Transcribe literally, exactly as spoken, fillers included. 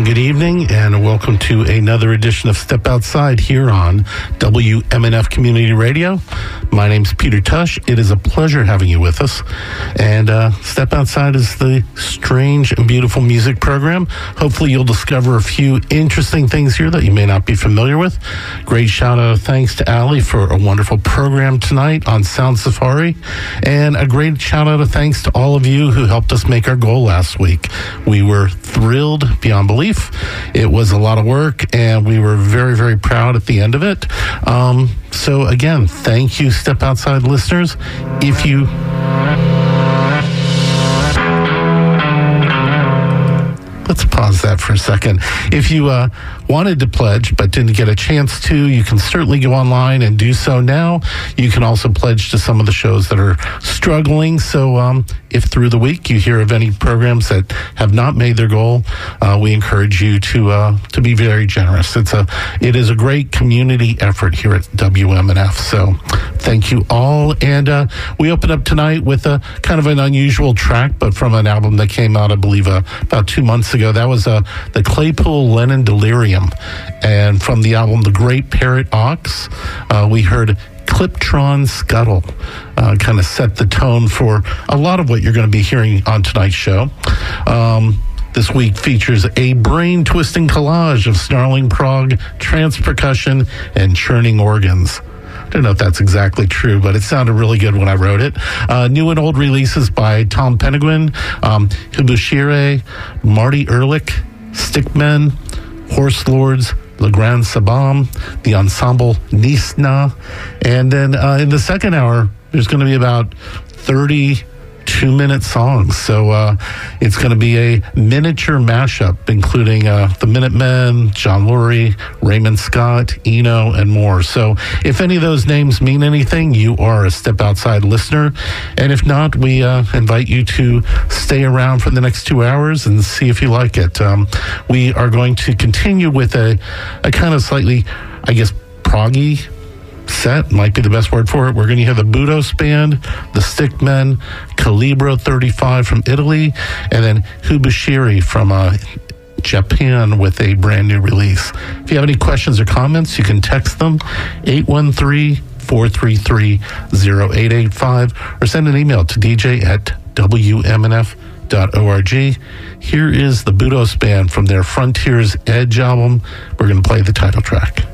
and good evening, and welcome to another edition of Step Outside here on W M N F Community Radio. My name's Peter Tush. It is a pleasure having you with us. And uh, Step Outside is the strange and beautiful music program. Hopefully you'll discover a few interesting things here that you may not be familiar with. Great shout out of thanks to Allie for a wonderful program tonight on Sound Safari. And a great shout out of thanks to all of you who helped us make our goal last week. We were thrilled beyond belief. It was a lot of work, and we were very, very proud at the end of it. Um, so again, thank you, Step Outside listeners. If you... Let's pause that for a second. If you uh, wanted to pledge but didn't get a chance to, you can certainly go online and do so now. You can also pledge to some of the shows that are struggling. So um, if through the week you hear of any programs that have not made their goal, uh, we encourage you to uh, to be very generous. It's a it is a great community effort here at W M N F. So thank you all. And uh, we open up tonight with a kind of an unusual track, but from an album that came out, I believe, uh, about two months ago. That was uh, the Claypool Lennon Delirium. And from the album The Great Parrot Ox, uh, we heard Cliptron Scuttle. Uh, kind of set the tone for a lot of what you're going to be hearing on tonight's show. Um, This week features a brain-twisting collage of snarling prog, trance percussion, and churning organs. I don't know if that's exactly true, but it sounded really good when I wrote it. Uh, new and old releases by Tom Penguin, um, Hibushire, Marty Ehrlich, Stickmen, Horse Lords, Le Grand Sabam, the ensemble Nisna. And then uh, in the second hour, there's going to be about thirty two-minute songs. So uh, it's going to be a miniature mashup, including uh, the Minutemen, John Lurie, Raymond Scott, Eno, and more. So if any of those names mean anything, you are a Step Outside listener. And if not, we uh, invite you to stay around for the next two hours and see if you like it. Um, we are going to continue with a, a kind of slightly, I guess, proggy set might be the best word for it. We're going to hear the Budos Band, the Stickmen, Calibro thirty-five from Italy, and then Hibushire from uh, Japan with a brand new release. If you have any questions or comments, you can text them eight one three, four three three, zero eight eight five or send an email to d j at w m n f dot org. Here is the Budos Band from their Frontiers Edge album. We're going to play the title track.